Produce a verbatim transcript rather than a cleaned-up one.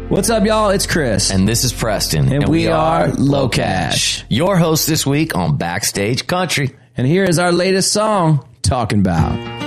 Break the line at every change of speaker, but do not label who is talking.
What's up, y'all? It's Chris.
And this is Preston.
And, and we, we are Low Cash.
Your host this week on Backstage Country.
And here is our latest song, Talking About.